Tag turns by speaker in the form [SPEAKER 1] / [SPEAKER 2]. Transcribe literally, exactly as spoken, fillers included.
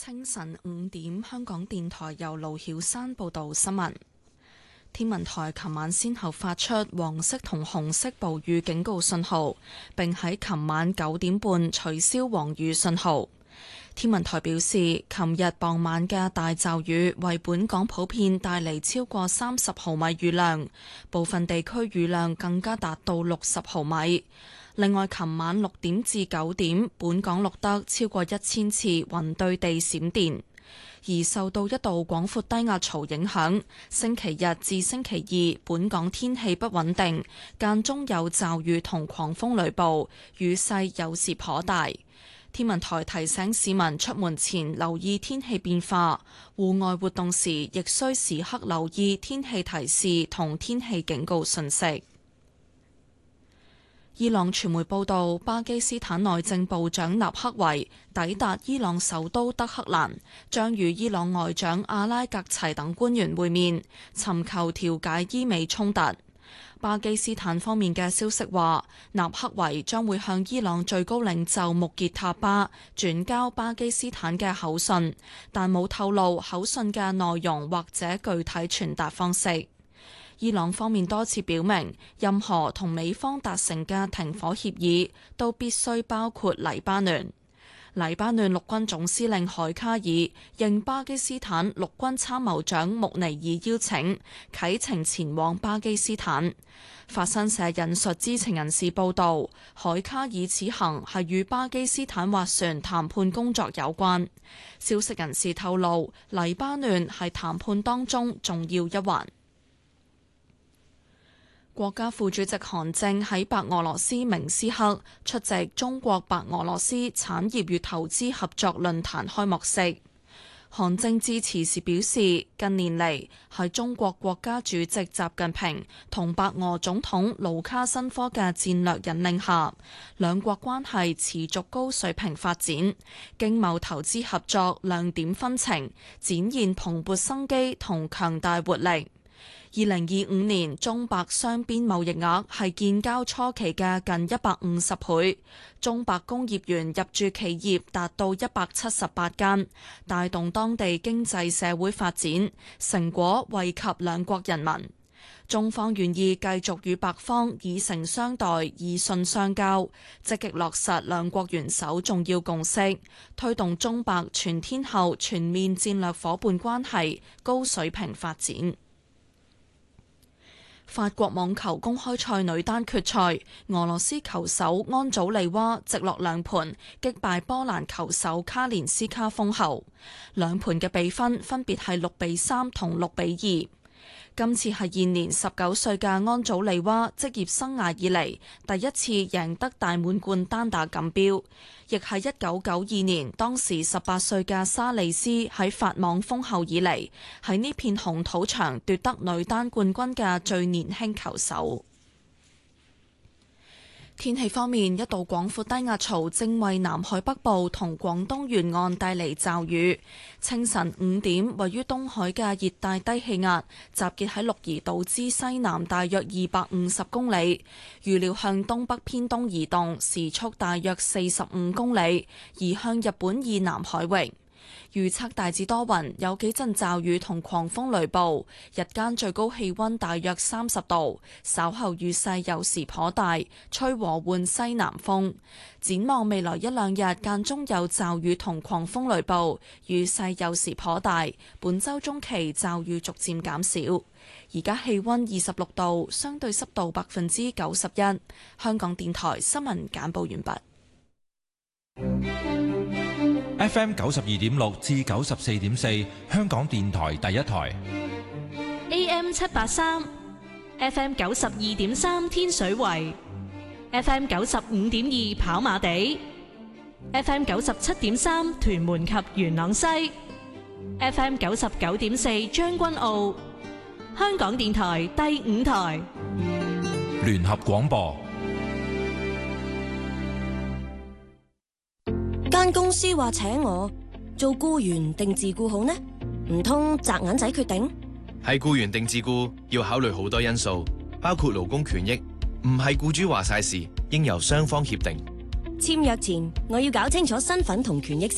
[SPEAKER 1] 清晨五點，香港電台由盧曉山報道新聞。天文台琴晚先後發出黃色同紅色暴雨警告信號，並喺琴晚九點半取消黃雨信號。天文台表示，琴日傍晚嘅大驟雨為本港普遍帶嚟超過三十毫米雨量，部分地區雨量更加達到六十毫米。另外，琴晚六點至九點，本港錄得超過一千次雲對地閃電。而受到一道廣闊低壓槽影響，星期日至星期二，本港天氣不穩定，間中有驟雨同狂風雷暴，雨勢有時頗大。天文台提醒市民出門前留意天氣變化，戶外活動時亦需時刻留意天氣提示同天氣警告信息。伊朗傳媒報道，巴基斯坦內政部長納克維抵達伊朗首都德黑蘭，將與伊朗外長阿拉格齊等官員會面，尋求調解伊美衝突。巴基斯坦方面嘅消息話，納克維將會向伊朗最高領袖穆傑塔巴轉交巴基斯坦嘅口信，但冇透露口信嘅內容或者具體傳達方式。伊朗方面多次表明，任何同美方達成嘅停火協議都必須包括黎巴嫩。黎巴嫩陸軍總司令海卡爾應巴基斯坦陸軍參謀長穆尼爾邀請，啟程前往巴基斯坦。法新社引述知情人士報道，海卡爾此行係與巴基斯坦斡旋談判工作有關。消息人士透露，黎巴嫩係談判當中重要一環。國家副主席韓正喺白俄羅斯明斯克出席中國白俄羅斯產業與投資合作論壇開幕式。韓正致辭時表示，近年嚟喺中國國家主席習近平同白俄總統盧卡申科嘅戰略引領下，兩國關係持續高水平發展，經貿投資合作亮點紛呈，展現蓬勃生機同強大活力。二零二五年中白雙邊貿易額係建交初期嘅近一百五十倍，中白工業園入駐企業達到一百七十八間，帶動當地經濟社會發展，成果惠及兩國人民。中方願意繼續與白方以誠相待，以信相交，積極落實兩國元首重要共識，推動中白全天候全面戰略夥伴關係高水平發展。法國網球公開賽女單決賽，俄羅斯球手安祖利娃直落兩盤擊敗波蘭球手卡連斯卡封后，兩盤嘅比分分別係六比三同六比二。今次係現年十九歲嘅安祖利娃職業生涯以嚟第一次贏得大滿貫單打錦標，亦係一九九二年當時十八歲嘅沙利斯喺法網封后以嚟喺呢片紅土場奪得女單冠軍嘅最年輕球手。天氣方面，一道廣闊低壓槽正為南海北部同廣東沿岸帶嚟驟雨。清晨五點，位於東海嘅熱帶低氣壓集結喺鹿兒島之西南大約二百五十公里，預料向東北偏東移動，時速大約四十五公里，移向日本以南海域。預測大致多雲，有幾陣驟雨同狂風雷暴，日間最高氣溫大約三十度，稍後雨勢有時頗大，吹和緩西南風。展望未來一兩日間中有驟雨同狂風雷暴，雨勢有時頗大，本週中期驟雨逐漸減少。而家氣溫二十六度，相對濕度百分之九十一。香港電台新聞簡報完畢。
[SPEAKER 2] F M 九十二點六至九十四點四，香港電台第一台。
[SPEAKER 3] A M 七八三，F M 九十二點三天水圍，F M 九十五點二跑馬地，F M 九十七點三屯門及元朗西，F M 九十九點四將軍澳。香港電台第五台
[SPEAKER 2] 聯合廣播。
[SPEAKER 4] 間公司話請我做僱員定自僱好呢？唔通擲銀仔決定？
[SPEAKER 5] 係僱員定自僱要考慮好多因素，包括勞工權益，唔係僱主話晒事，應由雙方協定。
[SPEAKER 4] 簽約前我要搞清楚身份同權益。